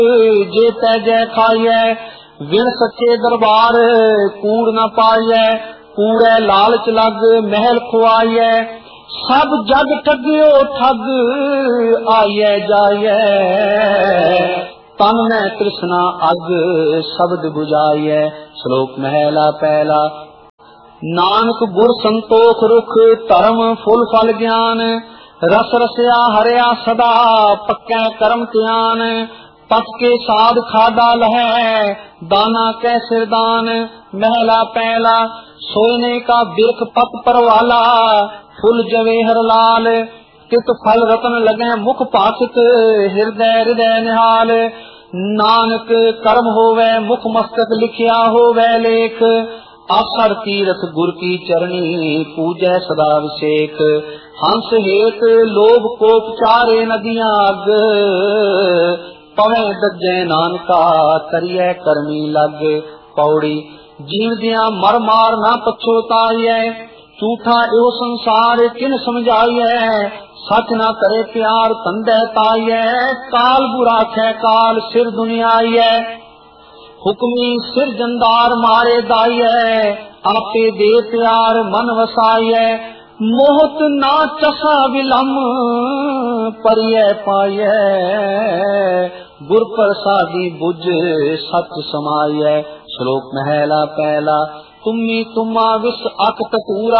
जे तैजै खाइयै, विण सच्चे दरबार कूड़ न पाइयै। कूड़े लालच लग महल खुआइयै, सब जग ठगियो ठग आइयै जाइयै। तन में तृष्णा अग शब्द बुझाइयै। श्लोक महला पहला। नानक गुर संतोख रुख धर्म फुल फल ज्ञान। रस रसया हरिया सदा पक्कै कर्म त्यान। पत के साध खादा लहै दाना कै सिरदान। महला पहला। सोने का बिरख पत परवाला फुल जवेहर लाल। कित फल रतन लगे मुख पासित हृदय हृदय निहाल। नानक कर्म होवे मुख मस्तक लिखिया होवे लेख। आसर तीरथ गुर की चरणी पूजै सदा अभिषेक। हंस हेत लोभ कोप चारे नदियां अग। पवे दज्जै नानका करियै करमी लग। पौड़ी। जीवदियां मर मार न पछोताइयै। झूठा एव संसार किन समझाइयै। सच न करे प्यार तंदै ताइयै। काल बुरा खे काल सिर दुनियाइयै। हुक्मी सिर जंदार मारे दाइयै। आपे दे प्यार मन वसाइयै। मोहत ना चसा विलम परियै पाइयै। गुर प्रसादी बुझ सच समाइयै। श्लोक महला पहला। तुम्ही तुम्मा विष अक तकूरा